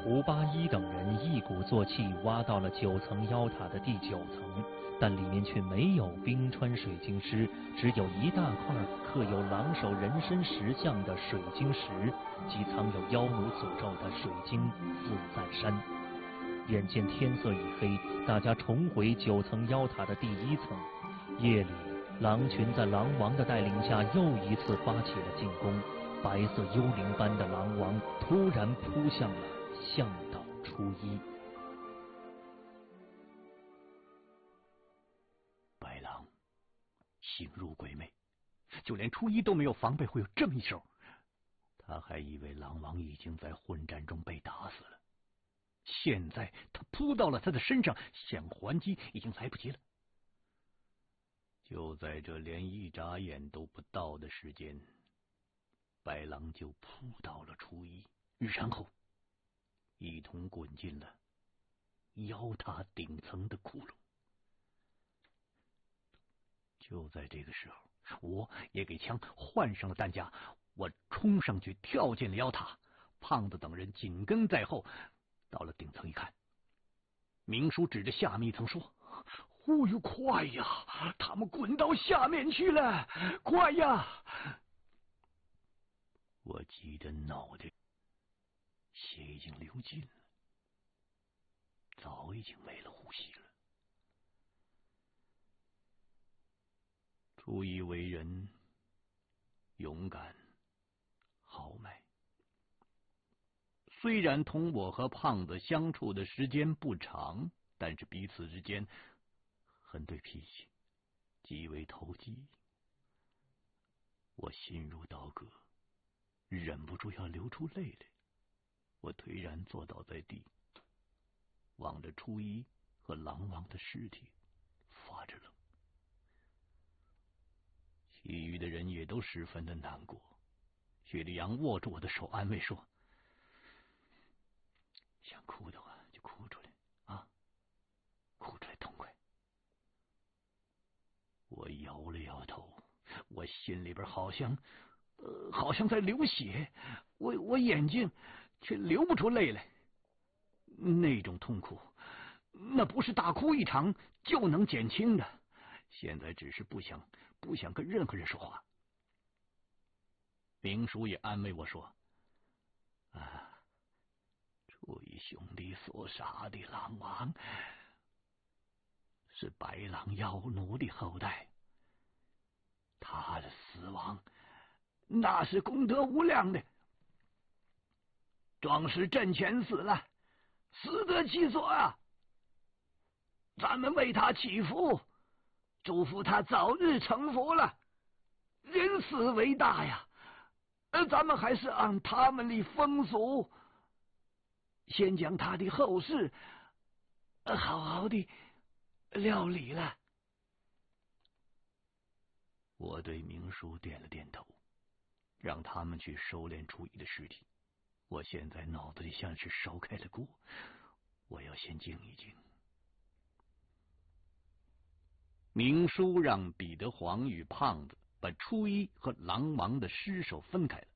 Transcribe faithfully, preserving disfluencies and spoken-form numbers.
胡八一等人一鼓作气挖到了九层妖塔的第九层，但里面却没有冰川水晶石，只有一大块刻有狼首人身石像的水晶石，及藏有妖奴诅咒的水晶四赞山。眼见天色已黑，大家重回九层妖塔的第一层。夜里，狼群在狼王的带领下又一次发起了进攻。白色幽灵般的狼王突然扑向了向导初一。 白狼形如鬼魅，就连初一都没有防备会有这么一手。他还以为狼王已经在混战中被打死了，现在他扑到了他的身上，想还击已经来不及了。就在这连一眨眼都不到的时间，白狼就扑到了初一，然后一同滚进了妖塔顶层的窟窿。就在这个时候，我也给枪换上了弹夹，我冲上去跳进了妖塔，胖子等人紧跟在后。到了顶层一看，明叔指着下面一层说：“哦呦，快呀！他们滚到下面去了，快呀！”我急得脑袋血已经流尽了，早已经没了呼吸了。初一为人勇敢豪迈，虽然同我和胖子相处的时间不长，但是彼此之间很对脾气，极为投机。我心如刀割，忍不住要流出泪来。我颓然坐倒在地，望着初一和狼王的尸体发着冷。其余的人也都十分的难过。雪莉杨握住我的手安慰说：“想哭的话就哭出来啊，哭出来痛快。”我摇了摇头，我心里边好像呃，好像在流血，我我眼睛却流不出泪来。那种痛苦，那不是大哭一场就能减轻的。现在只是不想不想跟任何人说话。明叔也安慰我说：“啊，初一兄弟所杀的狼王是白狼妖奴的后代，他的死亡那是功德无量的。壮士阵前死了，死得其所啊！咱们为他祈福，祝福他早日成佛了。人死为大呀，咱们还是按他们的风俗，先将他的后事好好的料理了。”我对明叔点了点头，让他们去收敛初一的尸体。我现在脑子里像是烧开了锅，我要先静一静。明叔让彼得黄与胖子把初一和狼王的尸首分开了，